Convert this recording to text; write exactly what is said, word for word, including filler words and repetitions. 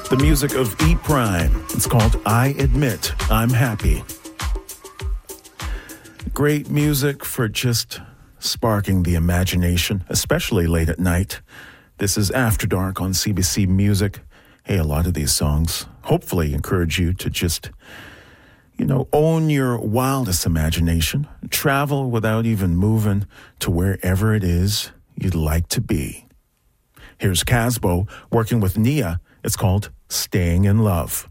The music of E Prime. It's called I Admit I'm Happy. Great music for just sparking the imagination, especially late at night. This is After Dark on C B C Music. Hey, a lot of these songs hopefully encourage you to just, you know, own your wildest imagination. Travel without even moving to wherever it is you'd like to be. Here's Casbo working with Nia. It's called Staying in Love.